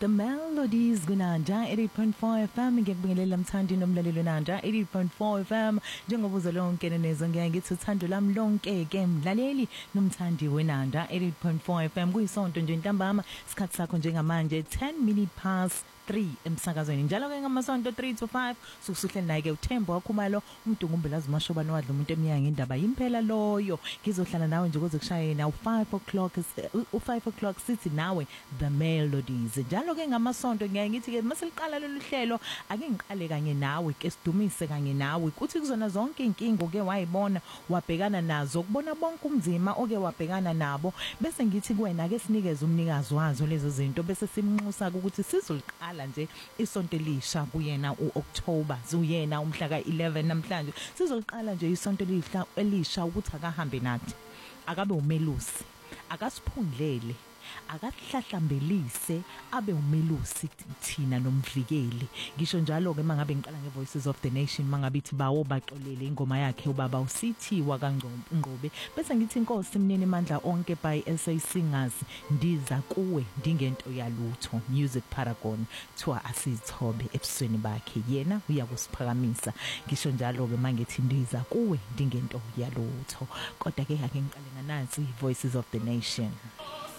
The Melodies kunanja 88.4 FM ngiyakubingelela mthandi nomlalelo nanja 88.4 FM njengoba uzolonke nezo ngiyayithi uthando lami lonke ke mlaleli nomthandi wenanda 88.4 FM kuyisonto nje ntambama isikhathi sakho njengamanje 10 minutes past 3 emsakazweni njalo ke ngamasonto 3 to 5 sukusuhle naye ke uThembo wakhumalo umdungumbelazi mashobani wadla umuntu eminyaka indaba impela loyo ngizohlala nawe nje kuze kushaye na u5 o'clock sithi nawe The Melodies njalo ke ngamasonto ngiyayithi ke masiliqala lolu hlelo ake ngiqale kanye nawe ke sidumise kanye nawe kuthi kuzona zonke inkingo ke wayibona wabhekana nazo kubona bonke umzima oke wabhekana nabo bese ngithi kuwena ke sinikeze umnikazi wazo lezo zinto bese simnxusa ukuthi sizoliqala nje isonto elisha kuyena uOctober uyena umhla ka11 namhlanje sizoliqala nje isonto elisha ukuthi akahambe nathi akabe umelusi akasiphundlele akahlahlambelise abe umelusi thina nomvikeli ngisho njalo ke mangabe ngiqala ngeVoices of the Nation mangabe ithi bawo baxolele ingoma yakhe ubaba uSithiwa kaNgqobe bese ngithi inkosi imnene mandla onke by SA Singers ndiza kuwe ndingento yalutho Music Paragon thiwa asithobe ebusweni bakhe yena uyakusiphakamisa ngisho njalo ke mangithi ndiza kuwe ndingento yalutho kodwa ke ake ngiqale nganazi Voices of the Nation.